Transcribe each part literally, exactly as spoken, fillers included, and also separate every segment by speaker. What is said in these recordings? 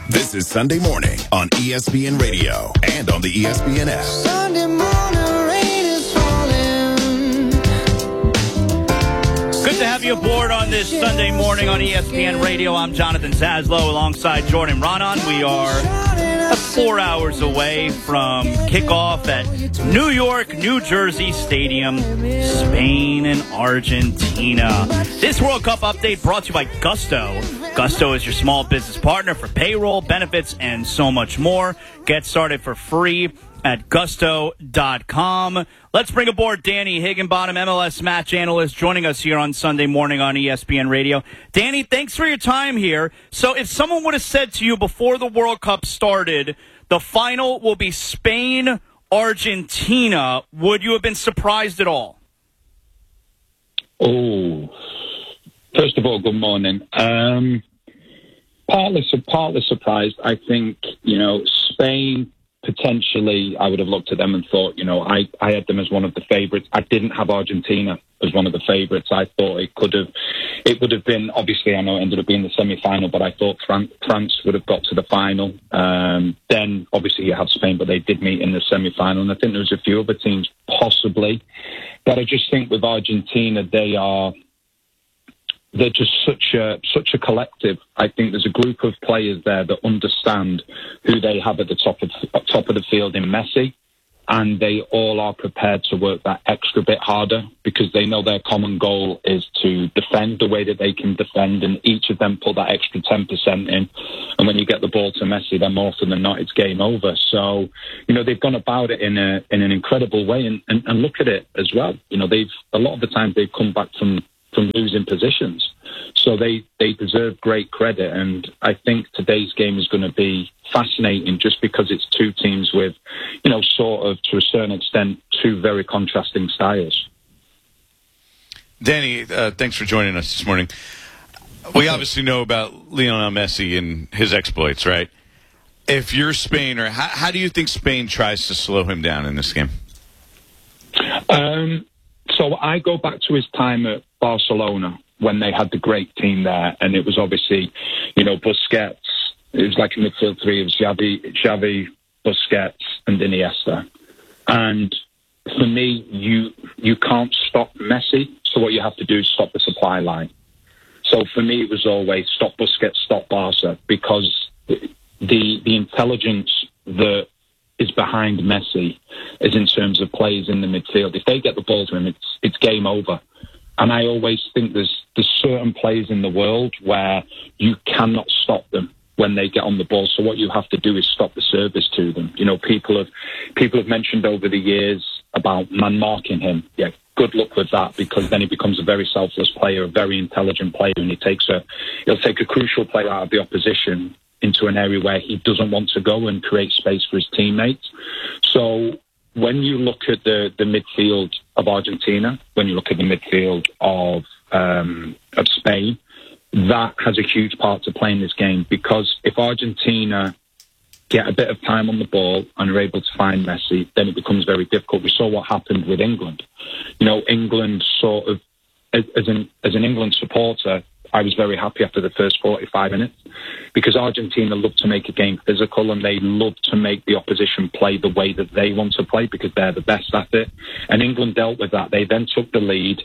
Speaker 1: This is Sunday Morning on E S P N Radio and on the E S P N app.
Speaker 2: Sunday morning, rain is falling.
Speaker 3: Good to have you aboard on this Sunday morning on E S P N Radio. I'm Jonathan Zaslow alongside Jordan Ronan. We are four hours away from kickoff at New York, New Jersey Stadium, Spain and Argentina. This World Cup update brought to you by Gusto. Gusto is your small business partner for payroll, benefits, and so much more. Get started for free at gusto dot com. Let's bring aboard Danny Higginbottom, M L S match analyst, joining us here on Sunday morning on E S P N Radio. Danny, thanks for your time here. So if someone would have said to you before the World Cup started, the final will be Spain, Argentina, would you have been surprised at all?
Speaker 4: Oh, first of all, good morning. Um, partly, partly surprised. I think, you know, Spain, potentially, I would have looked at them and thought, you know, I, I had them as one of the favourites. I didn't have Argentina as one of the favourites. I thought it could have, it would have been, obviously, I know it ended up being the semi-final, but I thought Fran- France would have got to the final. Um, then, obviously, you have Spain, but they did meet in the semi-final. And I think there was a few other teams, possibly. But I just think with Argentina, they are... They're just such a such a collective. I think there's a group of players there that understand who they have at the top of top of the field in Messi, and they all are prepared to work that extra bit harder because they know their common goal is to defend the way that they can defend, and each of them put that extra ten percent in. And when you get the ball to Messi, then more often than not, it's game over. So, you know, they've gone about it in a in an incredible way, and, and, and look at it as well. You know, they've a lot of the times they've come back from. from losing positions. So they, they deserve great credit. And I think today's game is going to be fascinating just because it's two teams with, you know, sort of, to a certain extent, two very contrasting styles.
Speaker 5: Danny, uh, thanks for joining us this morning. We obviously know about Lionel Messi and his exploits, right? If you're Spain, or how, how do you think Spain tries to slow him down in this game?
Speaker 4: Um, so I go back to his time at Barcelona when they had the great team there, and it was obviously, you know, Busquets. It was like a midfield three. It was Xavi, Xavi, Busquets, and Iniesta. And for me, you you can't stop Messi. So what you have to do is stop the supply line. So for me, it was always stop Busquets, stop Barca, because the the intelligence that is behind Messi is in terms of players in the midfield. If they get the ball to him, it's it's game over. And I always think there's there's certain players in the world where you cannot stop them when they get on the ball. So what you have to do is stop the service to them. You know, people have people have mentioned over the years about man marking him. Yeah, good luck with that, because then he becomes a very selfless player, a very intelligent player, and he takes a he'll take a crucial player out of the opposition into an area where he doesn't want to go and create space for his teammates. So when you look at the, the midfield of Argentina, when you look at the midfield of um, of Spain, that has a huge part to play in this game, because if Argentina get a bit of time on the ball and are able to find Messi, then it becomes very difficult. We saw what happened with England. You know, England sort of, as, as an as an England supporter, I was very happy after the first forty-five minutes, because Argentina love to make a game physical, and they love to make the opposition play the way that they want to play because they're the best at it. And England dealt with that. They then took the lead,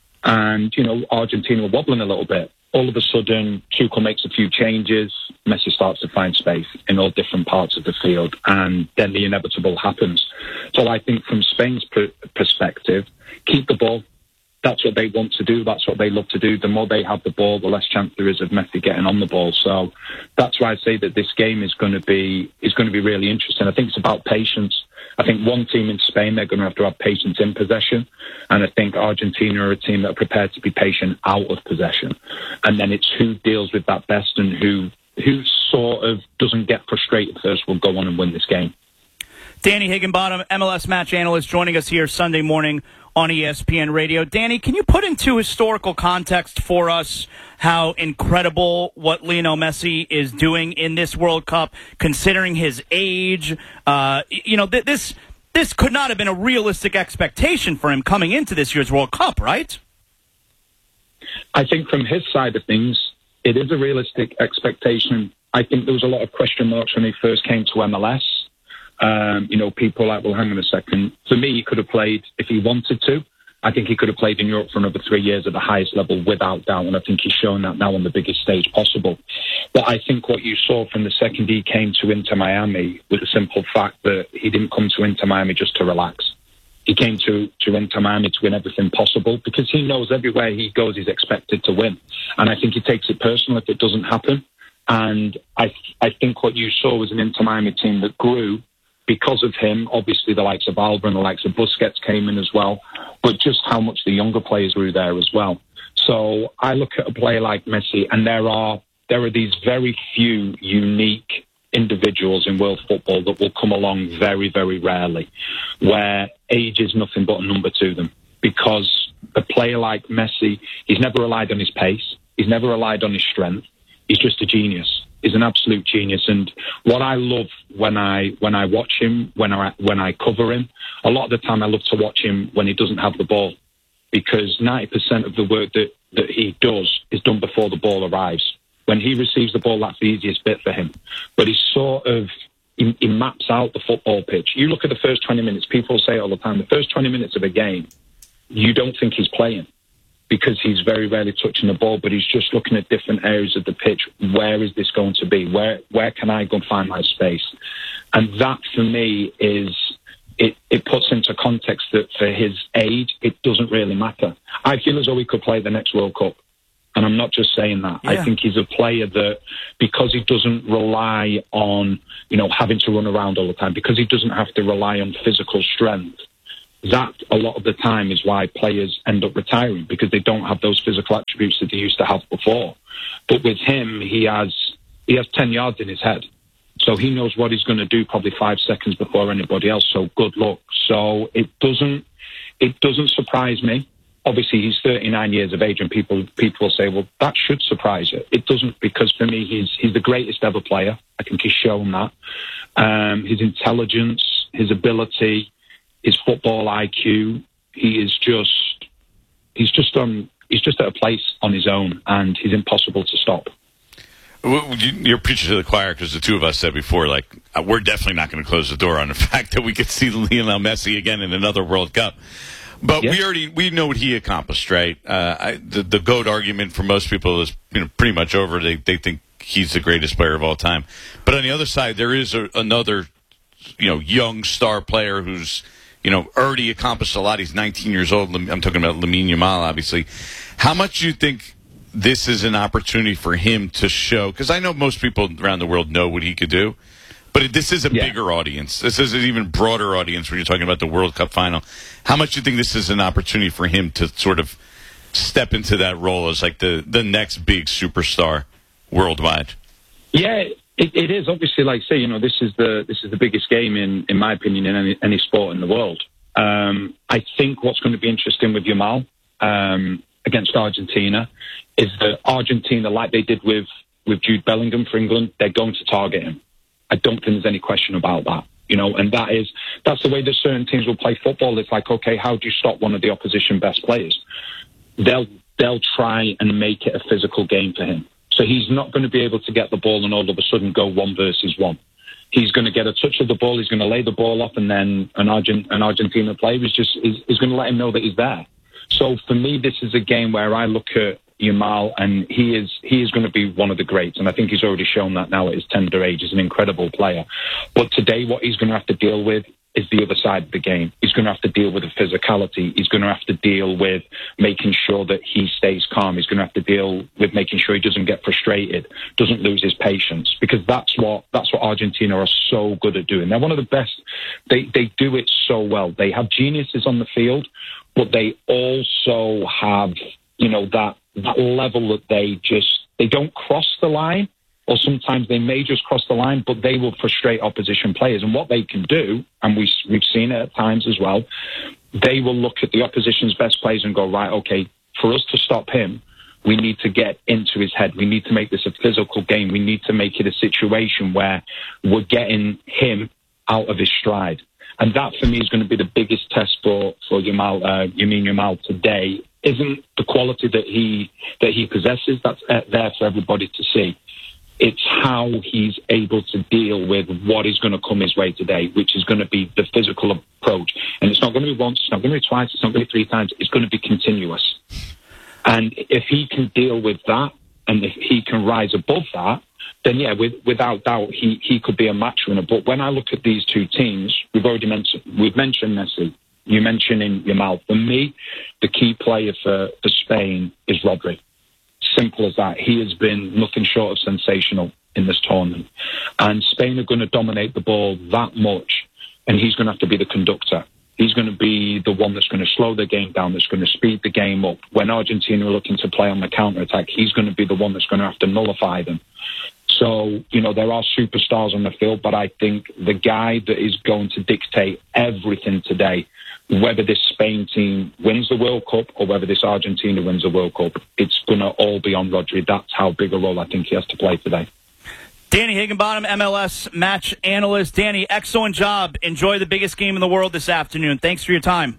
Speaker 4: and, you know, Argentina were wobbling a little bit. All of a sudden, Tuchel makes a few changes. Messi starts to find space in all different parts of the field, and then the inevitable happens. So I think from Spain's per- perspective, keep the ball. That's what they want to do. That's what they love to do. The more they have the ball, the less chance there is of Messi getting on the ball. So that's why I say that this game is going to be is going to be really interesting. I think it's about patience. I think one team in Spain, they're going to have to have patience in possession. And I think Argentina are a team that are prepared to be patient out of possession. And then it's who deals with that best, and who who sort of doesn't get frustrated first will go on and win this game.
Speaker 3: Danny Higginbottom, M L S match analyst, joining us here Sunday morning on E S P N Radio. Danny, can you put into historical context for us how incredible what Lionel Messi is doing in this World Cup, considering his age? Uh, you know, th- this this could not have been a realistic expectation for him coming into this year's World Cup, right?
Speaker 4: I think from his side of things, it is a realistic expectation I think there was a lot of question marks when he first came to M L S. Um, you know, people were like, well, hang on a second. For me, he could have played if he wanted to. I think he could have played in Europe for another three years at the highest level without doubt, and I think he's shown that now on the biggest stage possible. But I think what you saw from the second he came to Inter Miami was the simple fact that he didn't come to Inter Miami just to relax. He came to, to Inter Miami to win everything possible because he knows everywhere he goes he's expected to win. And I think he takes it personal if it doesn't happen. And I, I think what you saw was an Inter Miami team that grew because of him. Obviously, the likes of Alba and the likes of Busquets came in as well, but just how much the younger players grew there as well. So I look at a player like Messi, and there are there are these very few unique individuals in world football that will come along very, very rarely, where age is nothing but a number to them. Because a player like Messi, he's never relied on his pace, he's never relied on his strength. He's just a genius. He's an absolute genius. And what I love when I when I watch him, when I when I cover him, a lot of the time I love to watch him when he doesn't have the ball, because ninety percent of the work that, that he does is done before the ball arrives. When he receives the ball, that's the easiest bit for him. But he sort of he, he maps out the football pitch. You look at the first twenty minutes. People say all the time, the first twenty minutes of a game, you don't think he's playing, because he's very rarely touching the ball, but he's just looking at different areas of the pitch. Where is this going to be? Where where can I go and find my space? And that, for me, is it, it puts into context that for his age, it doesn't really matter. I feel as though he could play the next World Cup. And I'm not just saying that. Yeah. I think he's a player that, because he doesn't rely on, you know, having to run around all the time, because he doesn't have to rely on physical strength, that a lot of the time is why players end up retiring, because they don't have those physical attributes that they used to have before. But with him, he has he has ten yards in his head. So he knows what he's going to do probably five seconds before anybody else. So good luck. So it doesn't it doesn't surprise me. Obviously, he's thirty-nine years of age, and people people will say, well, that should surprise you. It doesn't, because for me, he's he's the greatest ever player. I think he's shown that. Um, his intelligence, his ability, his football I Q, he is just, he's just on, he's just at a place on his own, and he's impossible to stop.
Speaker 5: Well, you're preaching to the choir, because the two of us said before, like, we're definitely not going to close the door on the fact that we could see Lionel Messi again in another World Cup. But yeah. we already we know what he accomplished, right? Uh, I, the the GOAT argument for most people is, you know, pretty much over. They they think he's the greatest player of all time. But on the other side, there is a, another, you know, young star player who's, you know, already accomplished a lot. He's nineteen years old. I'm talking about Lamine Yamal, obviously. How much do you think this is an opportunity for him to show? Because I know most people around the world know what he could do, but this is a yeah. bigger audience. This is an even broader audience when you're talking about the World Cup final. How much do you think this is an opportunity for him to sort of step into that role as like the, the next big superstar worldwide?
Speaker 4: Yeah, it, it is. Obviously, like I say, you know, this is the this is the biggest game, in, in my opinion, in any, any sport in the world. Um, I think what's going to be interesting with Yamal um, against Argentina is that Argentina, like they did with, with Jude Bellingham for England, they're going to target him. I don't think there's any question about that, you know, and that is, that's the way that certain teams will play football. It's like, okay, how do you stop one of the opposition best players? They'll, they'll try and make it a physical game for him. So he's not going to be able to get the ball and all of a sudden go one versus one. He's going to get a touch of the ball, he's going to lay the ball off, and then an, Argent, an Argentina player is just, is, is going to let him know that he's there. So for me, this is a game where I look at Yamal, and he is he is going to be one of the greats, and I think he's already shown that now at his tender age. He's an incredible player. But today, what he's going to have to deal with is the other side of the game. He's going to have to deal with the physicality. He's going to have to deal with making sure that he stays calm. He's going to have to deal with making sure he doesn't get frustrated, doesn't lose his patience, because that's what that's what Argentina are so good at doing. They're one of the best. They they do it so well. They have geniuses on the field, but they also have, you know, that that level that they just, they don't cross the line, or sometimes they may just cross the line, but they will frustrate opposition players. And what they can do, and we, we've seen it at times as well, they will look at the opposition's best players and go, right, okay, for us to stop him, we need to get into his head. We need to make this a physical game. We need to make it a situation where we're getting him out of his stride. And that, for me, is going to be the biggest test for, for Yamal, uh, Lamine Yamal today. Isn't the quality that he that he possesses, that's there for everybody to see. It's how he's able to deal with what is going to come his way today, which is going to be the physical approach. And it's not going to be once, it's not going to be twice, it's not going to be three times. It's going to be continuous. And if he can deal with that, and if he can rise above that, then yeah, with, without doubt, he, he could be a match winner. But when I look at these two teams, we've already mentioned, we've mentioned Messi. You mentioned in your mouth. For me, the key player for, for Spain is Rodri. Simple as that. He has been nothing short of sensational in this tournament. And Spain are going to dominate the ball that much, and he's going to have to be the conductor. He's going to be the one that's going to slow the game down, that's going to speed the game up. When Argentina are looking to play on the counter-attack, he's going to be the one that's going to have to nullify them. So, you know, there are superstars on the field, but I think the guy that is going to dictate everything today, whether this Spain team wins the World Cup or whether this Argentina wins the World Cup, it's going to all be on Rodri. That's how big a role I think he has to play today.
Speaker 3: Danny Higginbottom, M L S match analyst. Danny, excellent job. Enjoy the biggest game in the world this afternoon. Thanks for your time.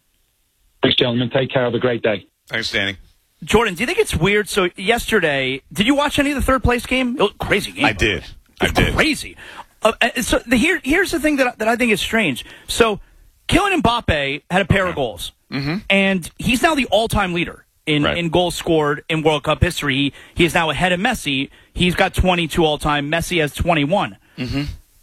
Speaker 4: Thanks, gentlemen. Take care. Have a great day.
Speaker 5: Thanks, Danny.
Speaker 3: Jordan, do you think it's weird? So yesterday, did you watch any of the third place game? It was a crazy game.
Speaker 5: I did. I did.
Speaker 3: Crazy. Uh, so the, here, here's the thing that, that I think is strange. So Kylian Mbappe had a pair
Speaker 5: okay.
Speaker 3: of goals,
Speaker 5: mm-hmm.
Speaker 3: and he's now the all-time leader in,
Speaker 5: right.
Speaker 3: in goals scored in World Cup history. He, he is now ahead of Messi. He's got twenty-two all-time. Messi has twenty-one.
Speaker 5: Mm-hmm.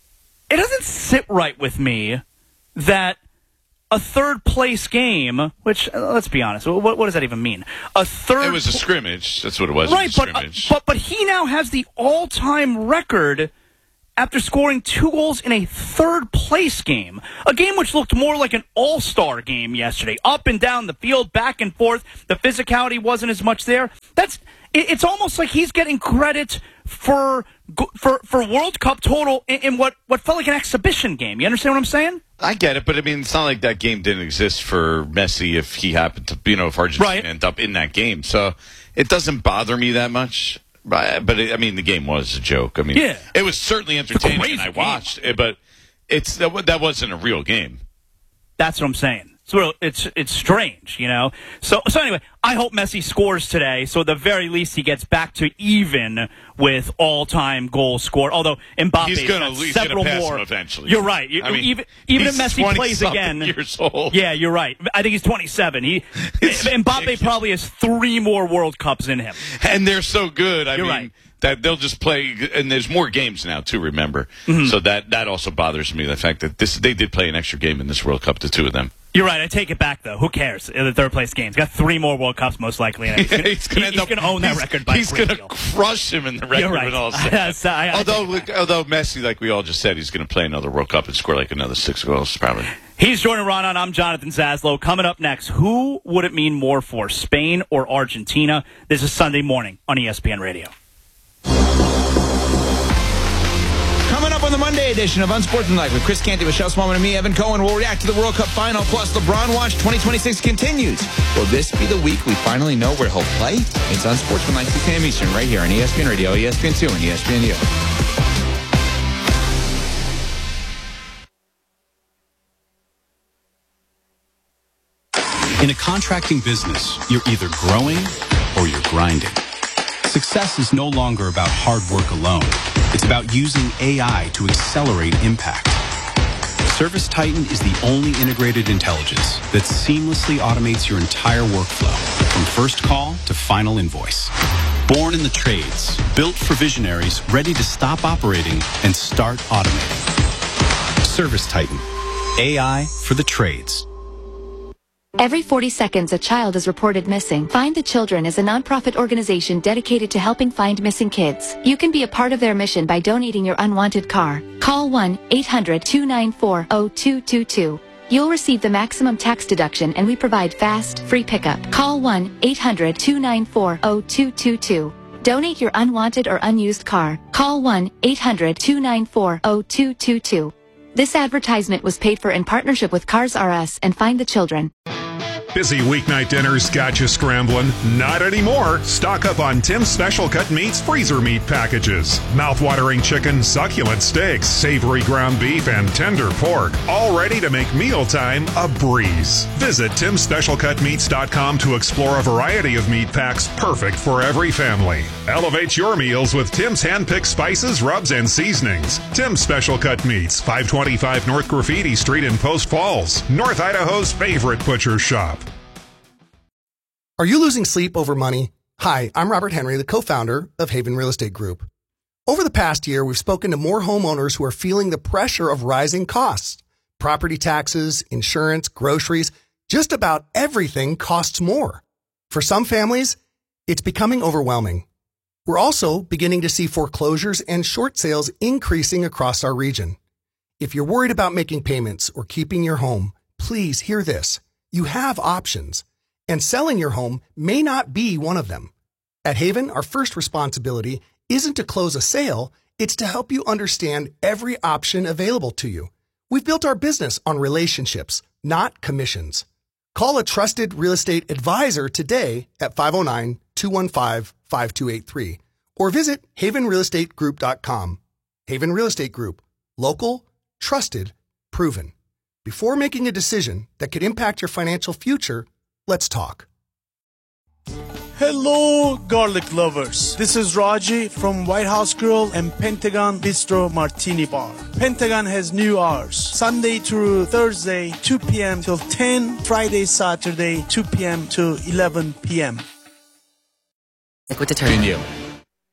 Speaker 3: It doesn't sit right with me that a third-place game, which, uh, let's be honest, what, what does that even mean? A third.
Speaker 5: It was a scrimmage. That's what it was.
Speaker 3: Right,
Speaker 5: it was a
Speaker 3: but,
Speaker 5: scrimmage.
Speaker 3: uh, but, but he now has the all-time record after scoring two goals in a third-place game. A game which looked more like an all-star game yesterday. Up and down the field, back and forth. The physicality wasn't as much there. That's it, It's almost like he's getting credit for for, for World Cup total in, in what, what felt like an exhibition game. You understand what I'm saying?
Speaker 5: I get it, but I mean, it's not like that game didn't exist for Messi if he happened to, you know, if Argentina
Speaker 3: right.
Speaker 5: ended up in that game. So it doesn't bother me that much. But, but it, I mean, the game was a joke. I mean,
Speaker 3: yeah.
Speaker 5: it was certainly entertaining, and I watched it, but it's that, that wasn't a real game.
Speaker 3: That's what I'm saying. So it's it's strange, you know. So so anyway, I hope Messi scores today. So at the very least, he gets back to even with all-time goal score. Although Mbappe
Speaker 5: he's going to
Speaker 3: several
Speaker 5: pass
Speaker 3: more
Speaker 5: him eventually.
Speaker 3: You're right.
Speaker 5: I mean,
Speaker 3: even even if Messi plays again,
Speaker 5: years old.
Speaker 3: Yeah, you're right. I think he's twenty-seven. He Mbappe ridiculous. Probably has three more World Cups in him,
Speaker 5: and they're so good. I
Speaker 3: you're
Speaker 5: mean,
Speaker 3: right.
Speaker 5: That they'll just play, and there's more games now too. Remember, mm-hmm. so that that also bothers me. The fact that this they did play an extra game in this World Cup, the two of them.
Speaker 3: You're right. I take it back, though. Who cares? In the third place game, he's got three more World Cups, most likely. And he's going to own that record by
Speaker 5: He's going to crush him in the record.
Speaker 3: You're right.
Speaker 5: When all
Speaker 3: so, I, I
Speaker 5: although, although Messi, like we all just said, he's going to play another World Cup and score like another six goals, probably.
Speaker 3: He's Jordan Ronan. I'm Jonathan Zaslow. Coming up next, who would it mean more for, Spain or Argentina? This is Sunday morning on E S P N Radio.
Speaker 6: Coming up on the Monday edition of Unsportsmanlike with Chris Canty, Michelle Smallman, and me, Evan Cohen, we'll react to the World Cup final, plus LeBron Watch twenty twenty-six continues. Will this be the week we finally know where he'll play? It's Unsportsmanlike, six a.m. Eastern, right here on E S P N Radio, E S P N two, and E S P N U.
Speaker 7: In a contracting business, you're either growing or you're grinding. Success is no longer about hard work alone. It's about using A I to accelerate impact. ServiceTitan is the only integrated intelligence that seamlessly automates your entire workflow, from first call to final invoice. Born in the trades, built for visionaries ready to stop operating and start automating. ServiceTitan, A I for the trades.
Speaker 8: Every forty seconds, a child is reported missing. Find the Children is a nonprofit organization dedicated to helping find missing kids. You can be a part of their mission by donating your unwanted car. Call one eight hundred two nine four zero two two two. You'll receive the maximum tax deduction, and we provide fast, free pickup. Call one eight hundred two nine four zero two two two. Donate your unwanted or unused car. Call one eight hundred two nine four zero two two two. This advertisement was paid for in partnership with Cars R Us and Find the Children.
Speaker 9: Busy weeknight dinners got you scrambling? Not anymore. Stock up on Tim's Special Cut Meats freezer meat packages. Mouth-watering chicken, succulent steaks, savory ground beef, and tender pork. All ready to make mealtime a breeze. Visit Tims Special Cut Meats dot com to explore a variety of meat packs perfect for every family. Elevate your meals with Tim's hand-picked spices, rubs, and seasonings. Tim's Special Cut Meats, five twenty-five North Graffiti Street in Post Falls, North Idaho's favorite butcher shop.
Speaker 10: Are you losing sleep over money? Hi, I'm Robert Henry, the co-founder of Haven Real Estate Group. Over the past year, we've spoken to more homeowners who are feeling the pressure of rising costs. Property taxes, insurance, groceries, just about everything costs more. For some families, it's becoming overwhelming. We're also beginning to see foreclosures and short sales increasing across our region. If you're worried about making payments or keeping your home, please hear this. You have options, and selling your home may not be one of them. At Haven, our first responsibility isn't to close a sale, it's to help you understand every option available to you. We've built our business on relationships, not commissions. Call a trusted real estate advisor today at five oh nine, two one five, five two eight three or visit haven real estate group dot com. Haven Real Estate Group. Local, trusted, proven. Before making a decision that could impact your financial future, let's talk.
Speaker 11: Hello, garlic lovers. This is Raji from White House Grill and Pentagon Bistro Martini Bar. Pentagon has new hours. Sunday through Thursday, two p.m. till ten. Friday, Saturday, two p.m. to eleven p.m.
Speaker 12: Like with the turn.